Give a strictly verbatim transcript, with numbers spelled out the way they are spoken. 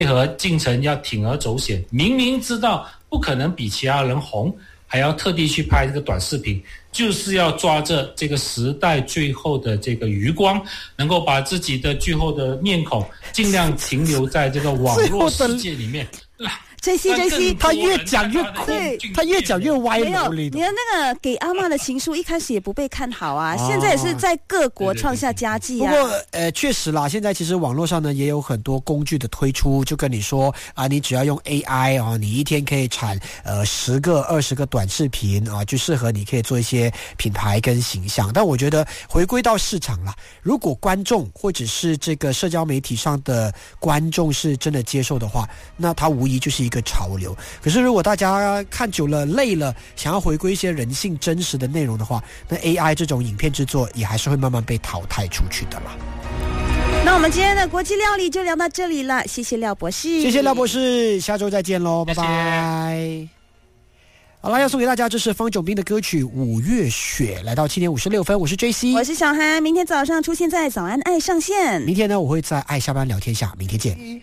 合进程要铤而走险，明明知道不可能比其他人红，还要特地去拍这个短视频，就是要抓着这个时代最后的这个余光，能够把自己的最后的面孔尽量停留在这个网络世界里面。 J C J C， 他越讲越酷，他越讲越歪楼里。 你的那个给阿嬷的情书一开始也不被看好啊，哦、现在也是在各国创下佳绩啊。 不过呃，确实啦，现在其实网络上呢也有很多工具的推出，就跟你说啊，你只要用 A I 啊，你一天可以产呃十个、二十个短视频啊，就适合你可以做一些品牌跟形象。但我觉得回归到市场啦，如果观众或者是这个社交媒体上的观众是真的接受的话，那它无疑就是一个潮流。可是如果大家看久了累了，想要回归一些人性真实的内容的话，那 A I 这种影片制作也还是会慢慢被淘汰出去的啦。 那我们今天的国际料理就聊到这里了，谢谢廖博士。 谢谢廖博士，下周再见咯，拜拜。好啦，要送给大家这是方炯斌的歌曲《五月雪》，来到七点五十六分，我是 J C， 我是小韩，明天早上出现在早安爱上线。 明天呢，我会在爱下班聊天下，明天见。